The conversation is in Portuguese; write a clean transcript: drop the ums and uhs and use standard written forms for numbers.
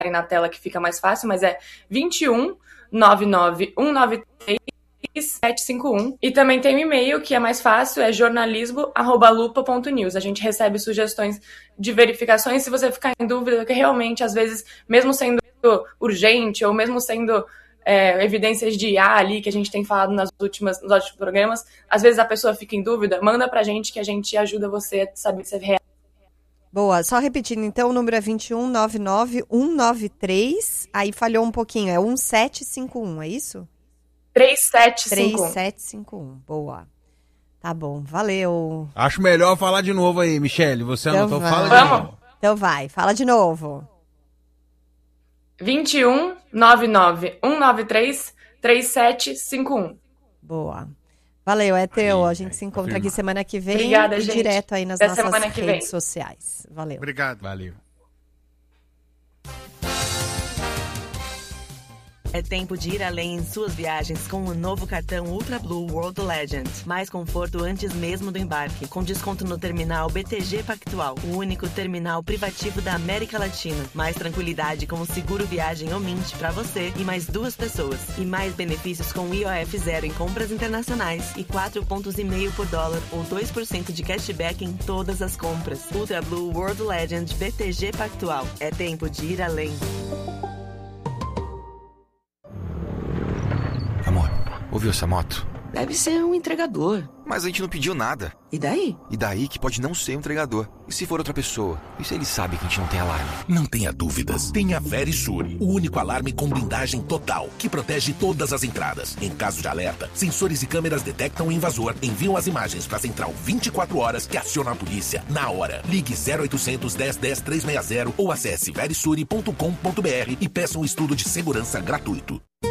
na tela que fica mais fácil, mas é 21 99 193 751. E também tem um e-mail que é mais fácil, é jornalismo@lupa.news. A gente recebe sugestões de verificações se você ficar em dúvida, porque realmente, às vezes, mesmo sendo urgente ou mesmo sendo evidências de IA ali, que a gente tem falado nos últimos programas, às vezes a pessoa fica em dúvida, manda pra gente que a gente ajuda você a saber se é real. Boa, só repetindo, então, o número é 21 99 193, aí falhou um pouquinho, é 1751, é isso? 3751. Boa. Tá bom, valeu. Acho melhor falar de novo aí, Michele. Você então anotou? Vai. Fala de novo. Então vai, fala de novo. 21 99 193 3751. Boa. Valeu, é teu. A gente se encontra aqui semana que vem. Obrigada, e gente. direto aí nas Até nossas redes sociais. Valeu. Obrigado. Valeu. É tempo de ir além em suas viagens com o novo cartão Ultra Blue World Legend. Mais conforto antes mesmo do embarque, com desconto no terminal BTG Pactual, o único terminal privativo da América Latina. Mais tranquilidade com o seguro viagem Omint para você e mais 2 pessoas. E mais benefícios com IOF zero em compras internacionais e 4,5 pontos por dólar ou 2% de cashback em todas as compras. Ultra Blue World Legend BTG Pactual. É tempo de ir além. Amor, ouviu essa moto? Deve ser um entregador. Mas a gente não pediu nada. E daí? E daí que pode não ser um entregador. E se for outra pessoa? E se ele sabe que a gente não tem alarme? Não tenha dúvidas. Tenha Verisure, o único alarme com blindagem total, que protege todas as entradas. Em caso de alerta, sensores e câmeras detectam o invasor, enviam as imagens para a central 24 horas que aciona a polícia na hora. Ligue 0800 10 10 360 ou acesse verisure.com.br e peça um estudo de segurança gratuito.